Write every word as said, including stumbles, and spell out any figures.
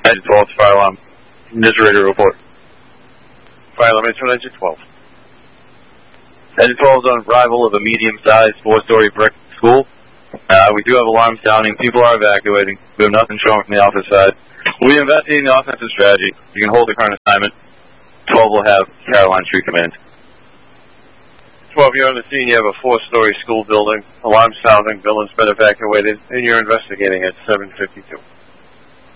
Engine twelve, fire alarm. Just ready to report. Fire alarm entry on engine twelve. Engine twelve is on arrival of a medium-sized four-story brick school. Uh, we do have alarms sounding. People are evacuating. We have nothing showing from the office side. We'll be investigating the offensive strategy. You can hold the current assignment. twelve will have Caroline Street Command. twelve, you're on the scene. You have a four-story school building. Alarm sounding. Building's been evacuated, and you're investigating at seven fifty-two.